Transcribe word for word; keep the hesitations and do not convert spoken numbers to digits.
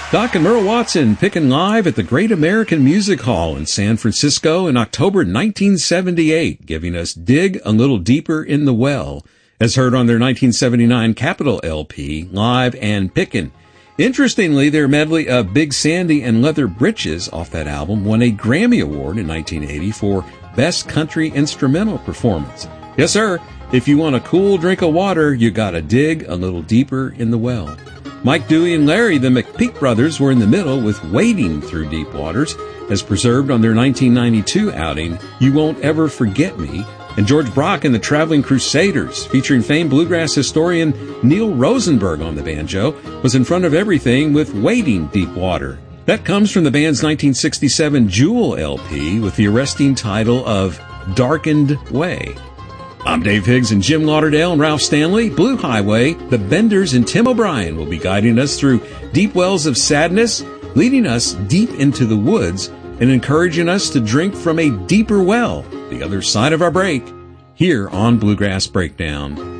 Doc and Merle Watson picking live at the Great American Music Hall in San Francisco in October nineteen seventy-eight, giving us Dig a Little Deeper in the Well, as heard on their nineteen seventy-nine Capitol L P, Live and Pickin'. Interestingly, their medley of Big Sandy and Leather Britches off that album won a Grammy Award in nineteen eighty for Best Country Instrumental Performance. Yes, sir, if you want a cool drink of water, you gotta dig a little deeper in the well. Mike Dewey and Larry, the McPeak brothers, were in the middle with Wading Through Deep Waters, as preserved on their nineteen ninety-two outing, You Won't Ever Forget Me. And George Brock and the Traveling Crusaders, featuring famed bluegrass historian Neil Rosenberg on the banjo, was in front of everything with Wading Deep Water. That comes from the band's nineteen sixty-seven Jewel L P with the arresting title of Darkened Way. I'm Dave Higgs, and Jim Lauderdale and Ralph Stanley, Blue Highway, the Benders, and Tim O'Brien will be guiding us through deep wells of sadness, leading us deep into the woods, and encouraging us to drink from a deeper well, the other side of our break, here on Bluegrass Breakdown.